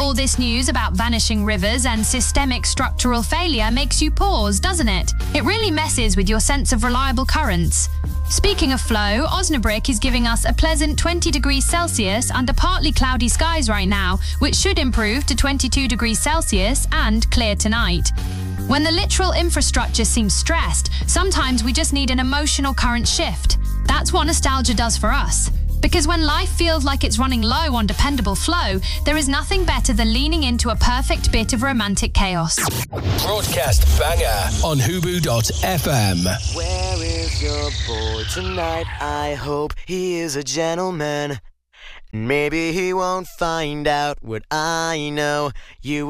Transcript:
All this news about vanishing rivers and systemic structural failure makes you pause, doesn't it? It really messes with your sense of reliable currents. Speaking of flow, Osnabrück is giving us a pleasant 20 degrees Celsius under partly cloudy skies right now, which should improve to 22 degrees Celsius and clear tonight. When the literal infrastructure seems stressed, sometimes we just need an emotional current shift. That's what nostalgia does for us. Because when life feels like it's running low on dependable flow, there is nothing better than leaning into a perfect bit of romantic chaos. Broadcast banger on Hubu.fm. Where is your boy tonight? I hope he is a gentleman. Maybe he won't find out what I know. You